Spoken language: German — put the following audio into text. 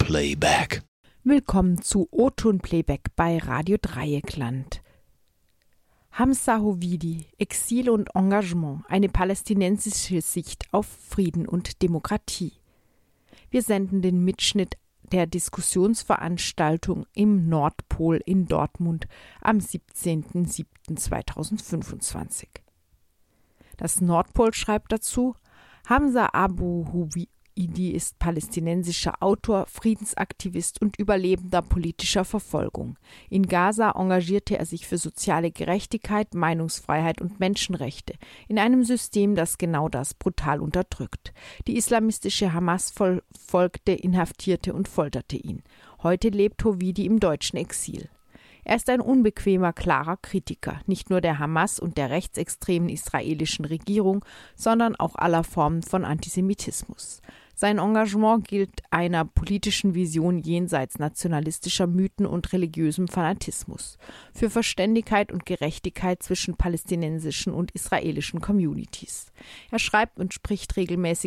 Playback. Willkommen zu O-Ton Playback bei Radio Dreieckland. Hamza Hovidi, Exil und Engagement, eine palästinensische Sicht auf Frieden und Demokratie. Wir senden den Mitschnitt der Diskussionsveranstaltung im Nordpol in Dortmund am 17.07.2025. Das Nordpol schreibt dazu: Hamza Abu Hovidi ist palästinensischer Autor, Friedensaktivist und Überlebender politischer Verfolgung. In Gaza engagierte er sich für soziale Gerechtigkeit, Meinungsfreiheit und Menschenrechte in einem System, das genau das brutal unterdrückt. Die islamistische Hamas verfolgte, inhaftierte und folterte ihn. Heute lebt Hovidi im deutschen Exil. Er ist ein unbequemer, klarer Kritiker, nicht nur der Hamas und der rechtsextremen israelischen Regierung, sondern auch aller Formen von Antisemitismus. Sein Engagement gilt einer politischen Vision jenseits nationalistischer Mythen und religiösem Fanatismus, für Verständigkeit und Gerechtigkeit zwischen palästinensischen und israelischen Communities. Er schreibt und spricht regelmäßig